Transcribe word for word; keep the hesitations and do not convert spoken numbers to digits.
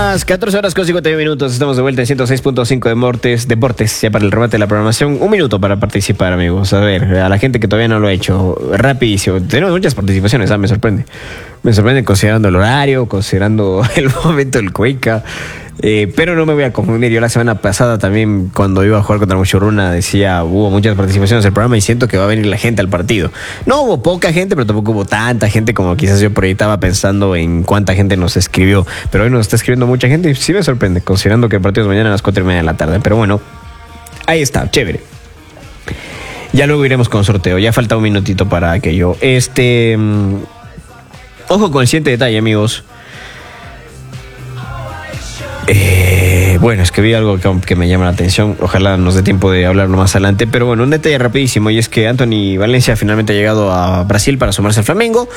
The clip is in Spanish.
las catorce horas con cincuenta y uno minutos. Estamos de vuelta en ciento seis punto cinco de Deportes, Deportes, ya para el remate de la programación. Un minuto para participar, amigos. A ver, a la gente que todavía no lo ha hecho, rapidísimo. Tenemos muchas participaciones, ¿ah? Me sorprende. Me sorprende considerando el horario, considerando el momento del Cuenca. Eh, pero no me voy a confundir. Yo la semana pasada también, cuando iba a jugar contra Muchurruna, decía, hubo muchas participaciones en el programa y siento que va a venir la gente al partido. No hubo poca gente, pero tampoco hubo tanta gente como quizás yo por ahí estaba pensando en cuánta gente nos escribió. Pero hoy nos está escribiendo mucha gente y sí me sorprende, considerando que el partido es mañana a las cuatro y media de la tarde. Pero bueno, ahí está, chévere. Ya luego iremos con sorteo. Ya falta un minutito para aquello. Este... Mmm, ojo con el siguiente detalle, amigos. Eh, bueno, es que vi algo que, que me llama la atención. Ojalá nos dé tiempo de hablarlo más adelante. Pero bueno, un detalle rapidísimo, y es que Anthony Valencia finalmente ha llegado a Brasil para sumarse al Flamengo.